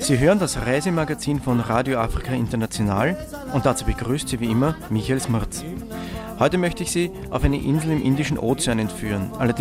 Sie hören das Reisemagazin von Radio Afrika International und dazu begrüßt Sie wie immer Michael Smirz. Heute möchte ich Sie auf eine Insel im Indischen Ozean entführen, allerdings